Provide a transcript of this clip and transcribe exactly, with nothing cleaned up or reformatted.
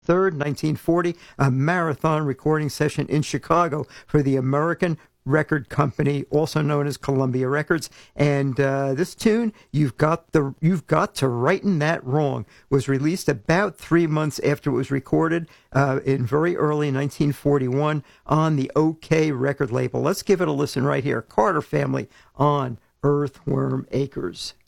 third, nineteen forty, a marathon recording session in Chicago for the American Record Company, also known as Columbia Records. And uh, this tune, You've Got the You've Got to Righten That Wrong, was released about three months after it was recorded uh, in very early nineteen forty-one on the OK record label. Let's give it a listen right here. Carter Family on Earthworm Acres.